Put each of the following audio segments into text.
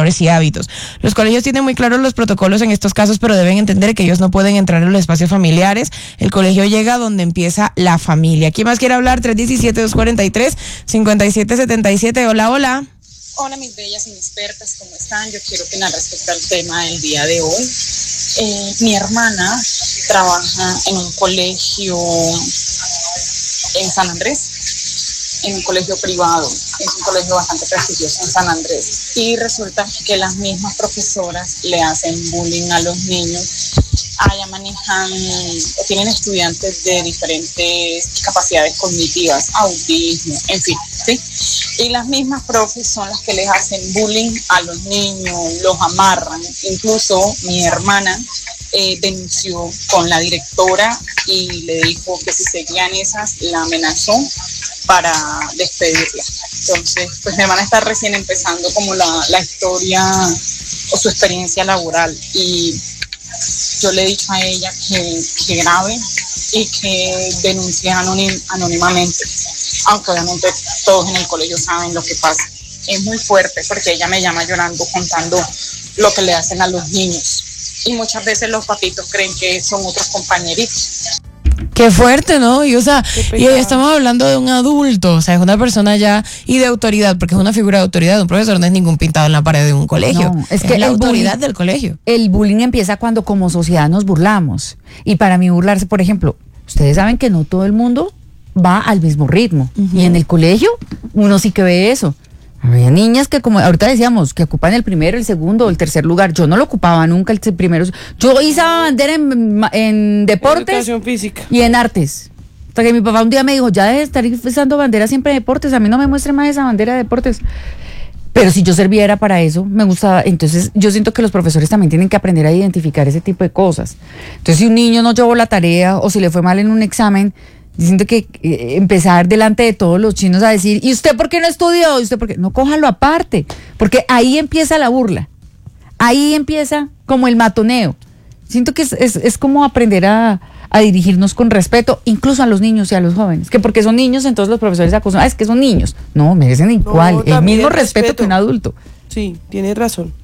valores y hábitos. Los colegios tienen muy claros los protocolos en estos casos, pero deben entender que ellos no pueden entrar en los espacios familiares. El colegio llega donde empieza la familia. ¿Quién más quiere hablar? 317-243-5777. Hola, hola. Hola, mis bellas inexpertas, ¿cómo están? Yo quiero opinar respecto al tema del día de hoy. Mi hermana trabaja en un colegio en San Andrés, en un colegio privado. Es un colegio bastante prestigioso en San Andrés. Y resulta que las mismas profesoras le hacen bullying a los niños. Allá manejan o tienen estudiantes de diferentes capacidades cognitivas, autismo, en fin, ¿sí? Y las mismas profes son las que les hacen bullying a los niños, los amarran. Incluso mi hermana denunció con la directora y le dijo que si seguían esas, la amenazó para despedirla. Entonces, pues mi hermana está recién empezando como la historia o su experiencia laboral, y yo le he dicho a ella que grabe y que denuncie anónimamente, aunque obviamente todos en el colegio saben lo que pasa. Es muy fuerte porque ella me llama llorando contando lo que le hacen a los niños, y muchas veces los papitos creen que son otros compañeritos. Qué fuerte, ¿no? Y estamos hablando de un adulto, o sea, es una persona ya y de autoridad, porque es una figura de autoridad. Un profesor no es ningún pintado en la pared de un colegio. No, es que la autoridad del colegio. El bullying empieza cuando como sociedad nos burlamos. Y para mí burlarse, por ejemplo, ustedes saben que no todo el mundo va al mismo ritmo. Uh-huh. Y en el colegio uno sí que ve eso. Había niñas que, como ahorita decíamos, que ocupan el primero, el segundo o el tercer lugar. Yo no lo ocupaba nunca el primero. Yo izaba bandera en deportes, educación física, y en artes. Hasta que mi papá un día me dijo, ya debe estar izando bandera siempre en deportes, a mí no me muestre más esa bandera de deportes. Pero si yo servía era para eso, me gustaba. Entonces yo siento que los profesores también tienen que aprender a identificar ese tipo de cosas. Entonces si un niño no llevó la tarea o si le fue mal en un examen, diciendo que empezar delante de todos los chinos a decir, ¿y usted por qué no estudió? ¿Y usted por qué? No, cójalo aparte, porque ahí empieza la burla, ahí empieza como el matoneo. Siento que es como aprender a dirigirnos con respeto, incluso a los niños y a los jóvenes, que porque son niños entonces los profesores acusan, es que son niños. No, merecen igual, el mismo respeto que un adulto. Sí, tienes razón.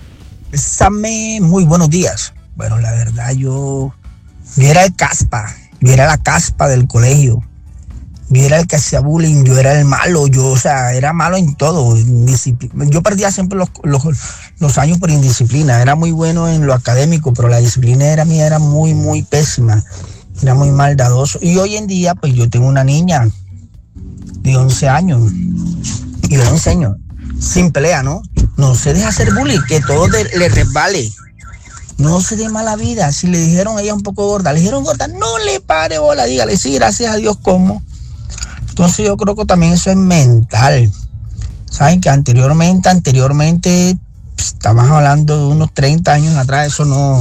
Same, muy buenos días. Bueno, la verdad yo era el caspa. Yo era la caspa del colegio, yo era el que hacía bullying, yo era el malo, era malo en todo. Yo perdía siempre los años por indisciplina. Era muy bueno en lo académico, pero la disciplina mía era muy, muy pésima, era muy maldadoso. Y hoy en día, pues yo tengo una niña de 11 años y yo le enseño, sin pelea, ¿no? No se deja hacer bullying, que todo le resbale. No se dé mala vida. Si le dijeron a ella un poco gorda, le dijeron gorda, no le pare bola, dígale, sí, gracias a Dios, ¿cómo? Entonces yo creo que también eso es mental. Saben que anteriormente, estamos hablando de unos 30 años atrás, eso no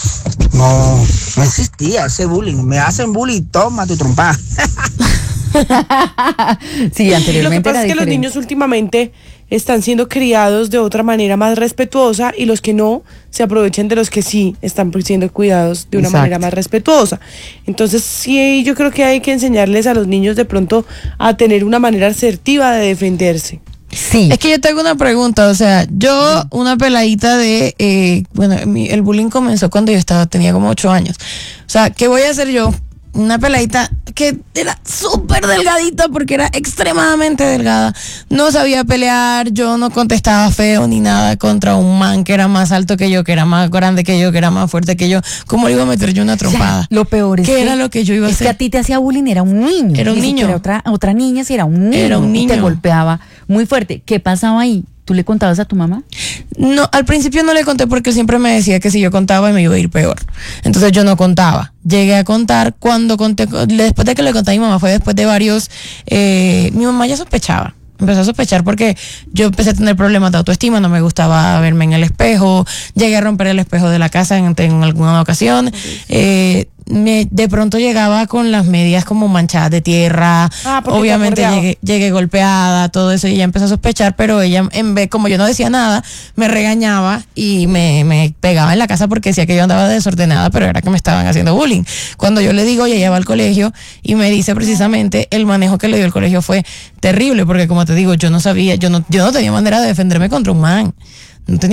existía, ese bullying. Me hacen bullying, toma tu trompada. Sí, anteriormente. Lo que pasa es que los niños últimamente están siendo criados de otra manera más respetuosa, y los que no se aprovechan de los que sí están siendo cuidados de una manera más respetuosa. Entonces sí, yo creo que hay que enseñarles a los niños de pronto a tener una manera asertiva de defenderse. Sí. Es que yo tengo una pregunta, o sea, yo, una peladita de, el bullying comenzó cuando tenía como 8 años. O sea, ¿qué voy a hacer yo? Una peladita que era súper delgadita, porque era extremadamente delgada, no sabía pelear, yo no contestaba feo ni nada contra un man que era más alto que yo, que era más grande que yo, que era más fuerte que yo. ¿Cómo le iba a meter yo una trompada? O sea, lo peor es ¿Qué era lo que yo iba a hacer? Es que a ti te hacía bullying, era un niño. Era un niño. Era otra niña, si era un niño. Era un niño. Y te golpeaba muy fuerte. ¿Qué pasaba ahí? ¿Tú le contabas a tu mamá? No, al principio no le conté porque él siempre me decía que si yo contaba me iba a ir peor. Entonces yo no contaba. Llegué a contar cuando conté, después de que le conté a mi mamá, fue después de varios, mi mamá ya sospechaba. Empezó a sospechar porque yo empecé a tener problemas de autoestima, no me gustaba verme en el espejo, llegué a romper el espejo de la casa en alguna ocasión. De pronto llegaba con las medias como manchadas de tierra, obviamente llegué golpeada, todo eso, y ella empezó a sospechar, pero ella, como yo no decía nada, me regañaba y me pegaba en la casa porque decía que yo andaba desordenada, pero era que me estaban haciendo bullying. Cuando yo le digo, ella va al colegio y me dice precisamente, el manejo que le dio el colegio fue terrible, porque como te digo, yo no sabía, yo no tenía manera de defenderme contra un man. No tenía